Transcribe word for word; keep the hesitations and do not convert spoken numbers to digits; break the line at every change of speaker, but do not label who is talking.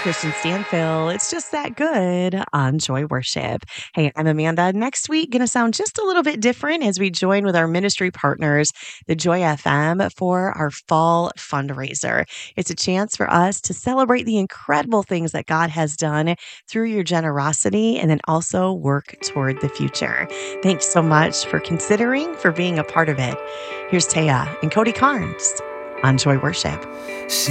Christian Stanfill. It's just that good on Joy Worship. Hey, I'm Amanda. Next week, going to sound just a little bit different as we join with our ministry partners, the Joy F M, for our fall fundraiser. It's a chance for us to celebrate the incredible things that God has done through your generosity and then also work toward the future. Thanks so much for considering, for being a part of it. Here's Taya and Cody Carnes on Joy Worship.